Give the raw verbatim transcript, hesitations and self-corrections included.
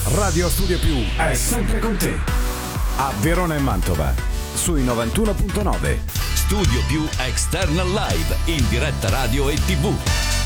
Radio Studio Più è sempre con te. A Verona e Mantova, sui novantuno virgola nove. Studio Più External Live, in diretta radio e tivù.